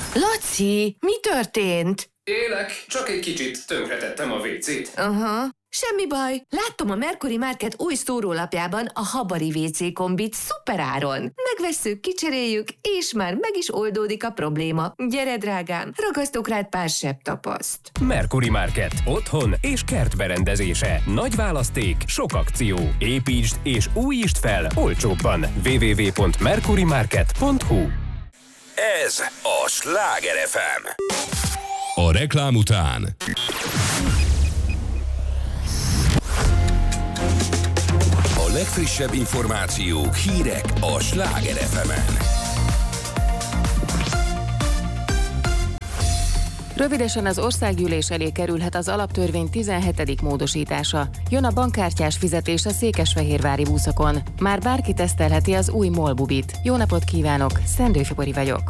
Laci, mi történt? Élek, csak egy kicsit tönkretettem a WC-t. Aha, semmi baj. Láttam a Mercury Market új szórólapjában a Habari WC kombit szuperáron. Megvesszük, kicseréljük, és már meg is oldódik a probléma. Gyere, drágám, ragasztok rád pár sebb tapaszt. Mercury Market. Otthon és kertberendezése. Nagy választék, sok akció. Építsd és újítsd fel olcsóbban. www.mercurymarket.hu. Ez a Sláger FM. A reklám után A legfrissebb információk, hírek a Sláger FM-en. Rövidesen az országgyűlés elé kerülhet az alaptörvény 17. módosítása. Jön a bankkártyás fizetés a székesfehérvári buszokon. Már bárki tesztelheti az új MOL-bubit. Jó napot kívánok, Szendő Fibori vagyok.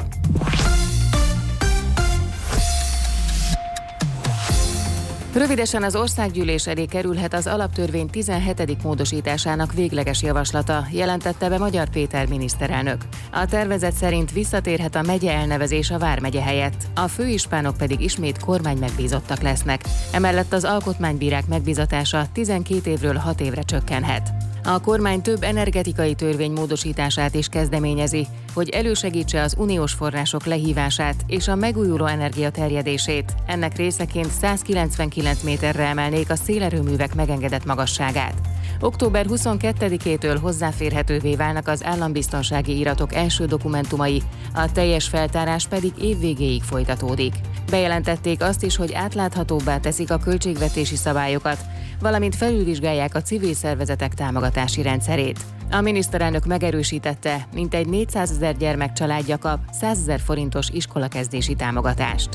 Rövidesen az országgyűlés elé kerülhet az alaptörvény 17. módosításának végleges javaslata, jelentette be Magyar Péter miniszterelnök. A tervezet szerint visszatérhet a megye elnevezés a vármegye helyett, a főispánok pedig ismét kormánymegbízottak lesznek. Emellett az alkotmánybírák megbízatása 12 évről 6 évre csökkenhet. A kormány több energetikai törvény módosítását is kezdeményezi, hogy elősegítse az uniós források lehívását és a megújuló energia terjedését. Ennek részeként 199 méterre emelnék a szélerőművek megengedett magasságát. Október 22-től hozzáférhetővé válnak az állambiztonsági iratok első dokumentumai, a teljes feltárás pedig év végéig folytatódik. Bejelentették azt is, hogy átláthatóbbá teszik a költségvetési szabályokat, valamint felülvizsgálják a civil szervezetek támogatási rendszerét. A miniszterelnök megerősítette, mintegy 400 000 gyermek családja kap 100 000 forintos iskolakezdési támogatást.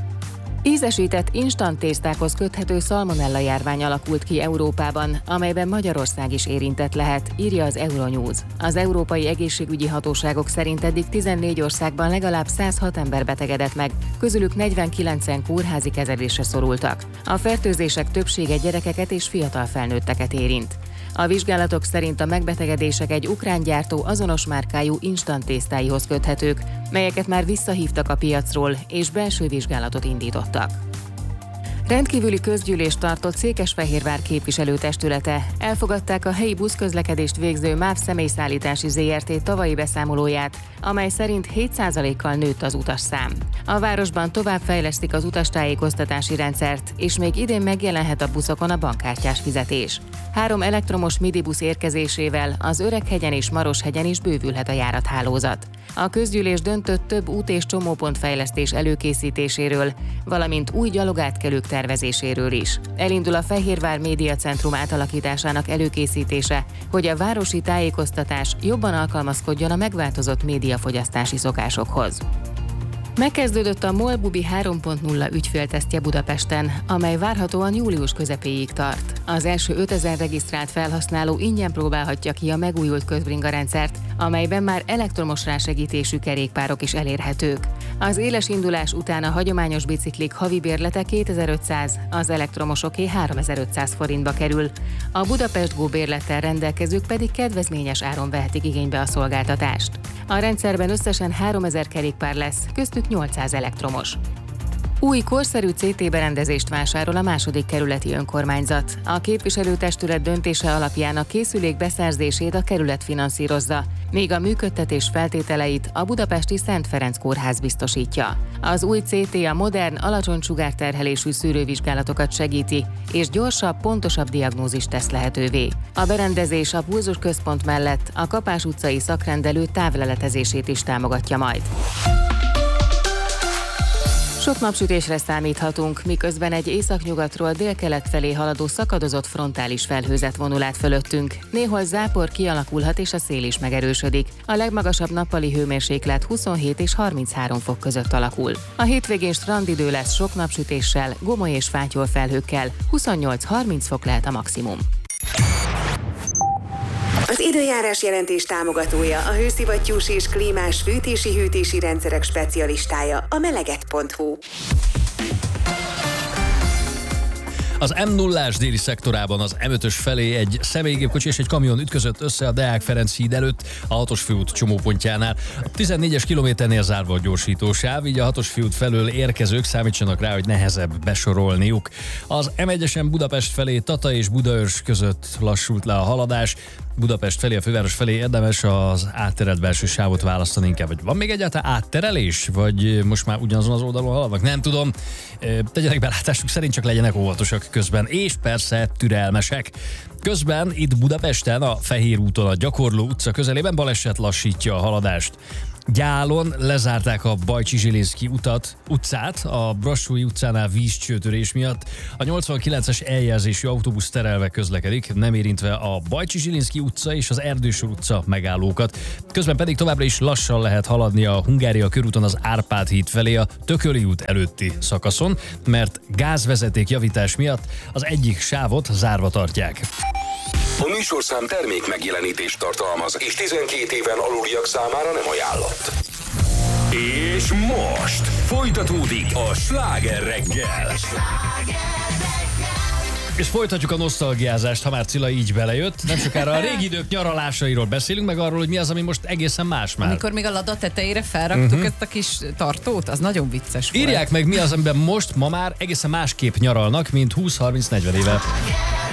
Ízesített instant tésztákhoz köthető szalmonella járvány alakult ki Európában, amelyben Magyarország is érintett lehet, írja az Euronews. Az Európai Egészségügyi Hatóságok szerint eddig 14 országban legalább 106 ember betegedett meg, közülük 49-en kórházi kezelésre szorultak. A fertőzések többsége gyerekeket és fiatal felnőtteket érint. A vizsgálatok szerint a megbetegedések egy ukrán gyártó azonos márkájú instant tésztáihoz köthetők, melyeket már visszahívtak a piacról és belső vizsgálatot indítottak. Rendkívüli közgyűlést tartott Székesfehérvár képviselőtestülete. Elfogadták a helyi buszközlekedést végző MÁV Személyszállítási Zrt. Tavalyi beszámolóját, amely szerint 7%-kal nőtt az utasszám. A városban továbbfejlesztik az utastájékoztatási rendszert, és még idén megjelenhet a buszokon a bankkártyás fizetés. 3 elektromos midibusz érkezésével az Öreghegyen és Maroshegyen is bővülhet a járathálózat. A közgyűlés döntött több út- és csomópontfejlesztés előkészítéséről, valamint új gyalogátkelők tervezéséről is. Elindul a Fehérvár Médiacentrum átalakításának előkészítése, hogy a városi tájékoztatás jobban alkalmazkodjon a megváltozott médiafogyasztási szokásokhoz. Megkezdődött a MOL-bubi 3.0 ügyféltesztje Budapesten, amely várhatóan július közepéig tart. Az első 5000 regisztrált felhasználó ingyen próbálhatja ki a megújult közbringarendszert, amelyben már elektromos rásegítésű kerékpárok is elérhetők. Az éles indulás után a hagyományos biciklik havi bérlete 2500, az elektromosoké 3500 forintba kerül. A Budapest Go bérlettel rendelkezők pedig kedvezményes áron vehetik igénybe a szolgáltatást. A rendszerben összesen 3000 kerékpár lesz, köztük 800 elektromos. Új korszerű CT berendezést vásárol a 2. kerületi önkormányzat. A képviselőtestület döntése alapján a készülék beszerzését a kerület finanszírozza, még a működtetés feltételeit a budapesti Szent Ferenc kórház biztosítja. Az új CT a modern, alacsony sugárterhelésű szűrővizsgálatokat segíti, és gyorsabb, pontosabb diagnózist tesz lehetővé. A berendezés a pulzusközpont mellett a Kapás utcai szakrendelő távleletezését is támogatja majd. Sok napsütésre számíthatunk, miközben egy északnyugatról délkelet felé haladó szakadozott frontális felhőzet vonul át fölöttünk. Néhol zápor kialakulhat és a szél is megerősödik. A legmagasabb nappali hőmérséklet 27 és 33 fok között alakul. A hétvégén strandidő lesz sok napsütéssel, gomoly és fátyol felhőkkel, 28-30 fok lehet a maximum. Az időjárás jelentés támogatója a hőszivattyús és klímás fűtési-hűtési rendszerek specialistája, a melegett.hu. Az M0-ás déli szektorában az M5-ös felé egy személygépkocsi és egy kamion ütközött össze a Deák Ferenc híd előtt a 6-os főút csomópontjánál. A 14-es kilométernél zárva a gyorsítósáv, így a 6-os főút felől érkezők számítsanak rá, hogy nehezebb besorolniuk. Az M1-esen Budapest felé Tata és Budaörs között lassult le a haladás. Budapest felé, a főváros felé érdemes az átterelt belső sávot választani inkább. Vagy van még egyáltalán átterelés? Vagy most már ugyanazon az oldalon haladnak? Nem tudom. Tegyenek belátásuk szerint, csak legyenek óvatosak közben. És persze türelmesek. Közben itt Budapesten, a Fehér úton, a Gyakorló utca közelében baleset lassítja a haladást. Gyálon lezárták a Bajcsy-Zsilinszky utcát, a Brassói utcánál vízcsőtörés miatt. A 89-es eljelzésű autóbusz terelve közlekedik, nem érintve a Bajcsy-Zsilinszky utca és az Erdősor utca megállókat. Közben pedig továbbra is lassan lehet haladni a Hungária körúton az Árpád híd felé a Tököli út előtti szakaszon, mert gázvezeték javítás miatt az egyik sávot zárva tartják. A műsorszám termék megjelenítést tartalmaz, és 12 éven aluliak számára nem ajánlott. És most folytatódik a Sláger reggel. És folytatjuk a nosztalgiázást, ha már Cilla így belejött. Nem sokára a régi idők nyaralásairól beszélünk, meg arról, hogy mi az, ami most egészen más már. Amikor még a Lada tetejére felraktuk ezt a kis tartót, az nagyon vicces volt. Írják meg, mi az, amiben most, ma már egészen másképp nyaralnak, mint 20-30-40 éve.